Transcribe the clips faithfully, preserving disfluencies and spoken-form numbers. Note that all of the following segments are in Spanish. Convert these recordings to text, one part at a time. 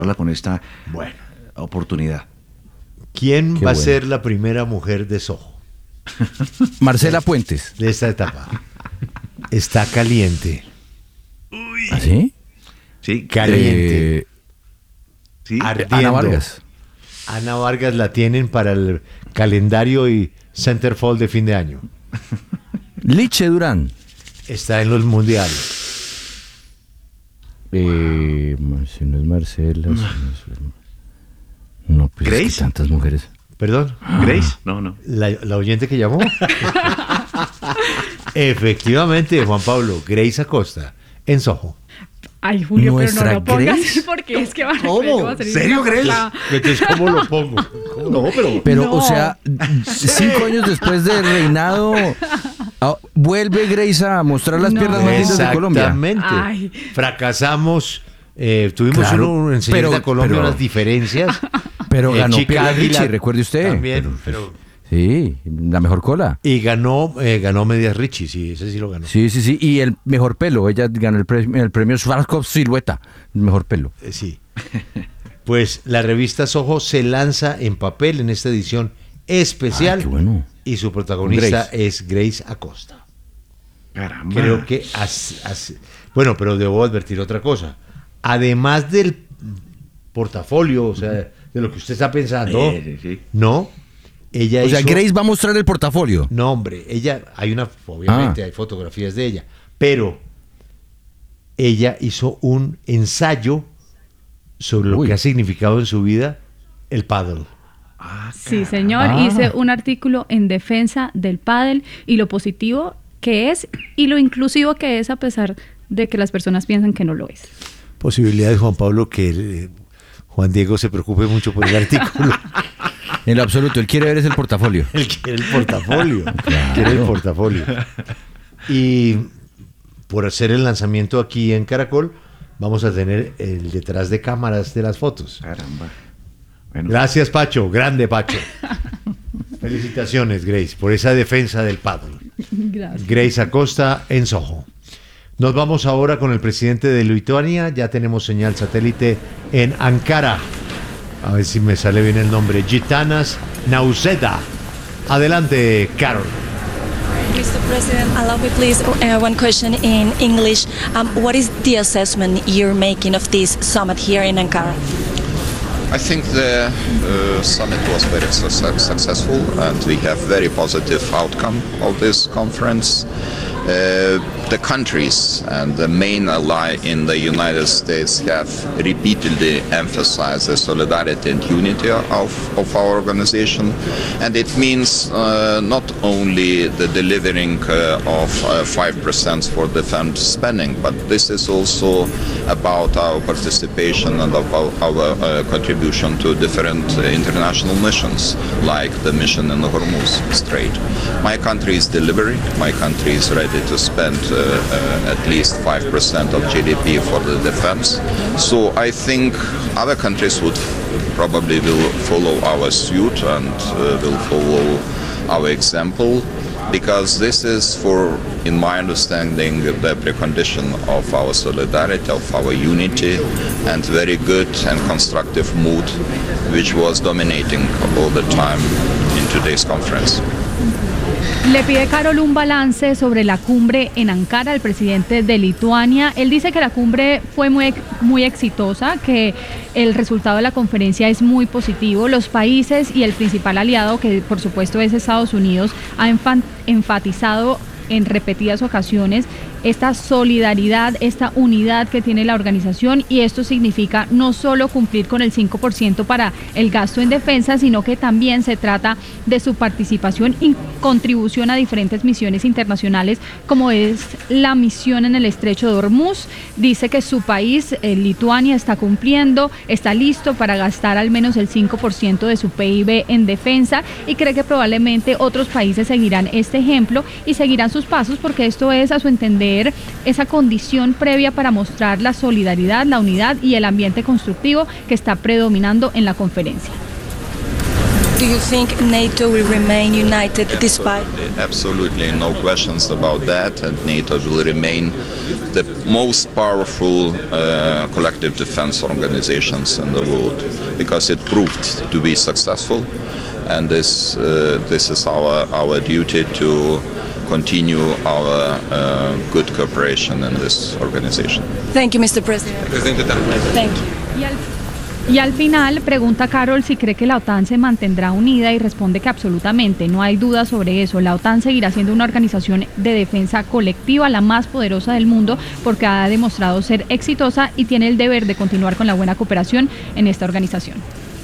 con esta bueno. oportunidad. ¿Quién Qué va bueno. a ser la primera mujer de Soho Marcela Puentes. de esta etapa? Está caliente. ¿Ah, sí? Sí, Caliente. Eh, sí. Ardiendo. Ana Vargas. Ana Vargas la tienen para el calendario y centerfold de fin de año. Liche Durán. Está en los mundiales. Eh, si no es Marcela. si no es- No, pues es que ¿Grace? tantas mujeres. ¿Perdón? ¿Grace? No, no. ¿La, la oyente que llamó? Efectivamente, Juan Pablo, Grace Acosta, en Soho. Ay, Julio, pero no ¿Nuestra lo pongas Grace? así porque es que van a ¿Cómo? creer que va a salir ¿Serio, una Grace? cosa- Entonces, ¿cómo lo pongo? ¿Cómo? No, pero... Pero, No. o sea, cinco años después del reinado, ah, vuelve Grace a mostrar las No. piernas más lindas de Colombia. Exactamente. Ay. Fracasamos. eh, tuvimos Claro, uno en pero- a Colombia pero- unas diferencias. Pero Eh, ganó Chica Piedra Águila Richie, recuerde usted. También, Pero, pero- Sí, la mejor cola. y ganó, eh, ganó Medias Richie, sí, ese sí lo ganó. Sí, sí, sí. Y el mejor pelo. Ella ganó el premio, el premio Schwarzkopf Silueta. El mejor pelo. Eh, sí. Pues la revista Soho se lanza en papel en esta edición especial. Ay, qué bueno. Y su protagonista Grace. es Grace Acosta. Caramba. Creo que así- así- bueno, pero debo advertir otra cosa. Además del portafolio, o sea, de lo que usted está pensando, Sí, sí, sí. no, ella O sea, hizo- Grace va a mostrar el portafolio. no, hombre, ella, hay una, obviamente Ah. hay fotografías de ella, pero ella hizo un ensayo sobre lo Uy. que ha significado en su vida el paddle. Ah, Sí, señor. Ah. Hice un artículo en defensa del pádel y lo positivo que es y lo inclusivo que es a pesar de que las personas piensan que no lo es. Posibilidades, Juan Pablo, que eh, Juan Diego se preocupe mucho por el artículo. En lo absoluto. Él quiere ver es el portafolio. Él quiere el portafolio. Claro. Quiere el portafolio. Y por hacer el lanzamiento aquí en Caracol, vamos a tener el detrás de cámaras de las fotos. Caramba. Bueno, Gracias, Pacho. Grande, Pacho. Felicitaciones, Grace, por esa defensa del paddle. Gracias. Grace Acosta en Soho. Nos vamos ahora con el presidente de Lituania. Ya tenemos señal satélite en Ankara. A ver si me sale bien el nombre. Gitanas Nausėda. Adelante, Carol. Mister President, allow me please uh, one question in English. Um, what is the assessment you're making of this summit here in Ankara? I think the uh, summit was very su- successful and we have very positive outcome of this conference. Uh, the countries and the main ally in the United States have repeatedly emphasized the solidarity and unity of, of our organization, and it means uh, not only the delivering uh, of uh, five percent for defense spending, but this is also about our participation and about our uh, contribution to different uh, international missions, like the mission in the Hormuz Strait. My country is delivering. My country is ready to spend uh, uh, at least five percent of G D P for the defense. So I think other countries would probably will follow our suit and uh, will follow our example, because this is, for, in my understanding, the precondition of our solidarity, of our unity, and very good and constructive mood which was dominating all the time in today's conference. Le pide Carol un balance sobre la cumbre en Ankara, el presidente de Lituania. Él dice que la cumbre fue muy, muy exitosa, que el resultado de la conferencia es muy positivo. Los países y el principal aliado, que por supuesto es Estados Unidos, ha enfan- enfatizado en repetidas ocasiones esta solidaridad, esta unidad que tiene la organización, y esto significa no solo cumplir con el cinco por ciento para el gasto en defensa, sino que también se trata de su participación y contribución a diferentes misiones internacionales, como es la misión en el estrecho de Hormuz. Dice que su país, eh, Lituania, está cumpliendo, está listo para gastar al menos el cinco por ciento de su P I B en defensa, y cree que probablemente otros países seguirán este ejemplo y seguirán sus pasos, porque esto es, a su entender, esa condición previa para mostrar la solidaridad, la unidad y el ambiente constructivo que está predominando en la conferencia. Do you think NATO will remain united despite? Absolutely, no questions about that, and NATO will remain the most powerful uh, collective defense organizations in the world because it proved to be successful, and this uh, this is our our duty to continue our uh, good cooperation in this organization. Thank you, Mister President. Thank you. Y al, y al final pregunta Carol si cree que la OTAN se mantendrá unida y responde que absolutamente, no hay duda sobre eso. La OTAN seguirá siendo una organización de defensa colectiva, la más poderosa del mundo, porque ha demostrado ser exitosa y tiene el deber de continuar con la buena cooperación en esta organización.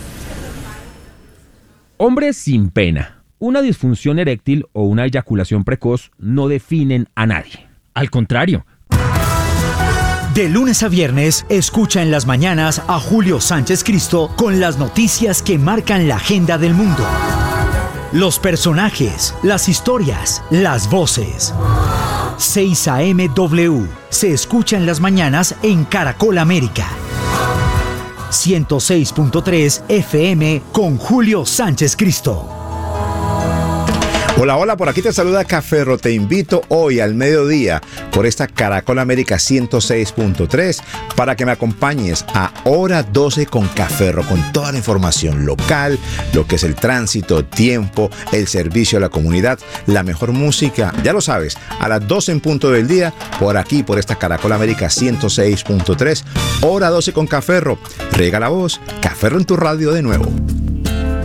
Hombres sin pena. Una disfunción eréctil o una eyaculación precoz no definen a nadie. Al contrario. De lunes a viernes, escucha en las mañanas a Julio Sánchez Cristo con las noticias que marcan la agenda del mundo. Los personajes, las historias, las voces. seis a eme W se escucha en las mañanas en Caracol América. ciento seis punto tres F M con Julio Sánchez Cristo. Hola, hola, por aquí te saluda Caferro. Te invito hoy al mediodía por esta Caracol América ciento seis punto tres para que me acompañes a hora doce con Caferro, con toda la información local, lo que es el tránsito, tiempo, el servicio a la comunidad, la mejor música, ya lo sabes, a las doce en punto del día, por aquí, por esta Caracol América ciento seis punto tres, hora doce con Caferro. Riega la voz, Caferro en tu radio de nuevo.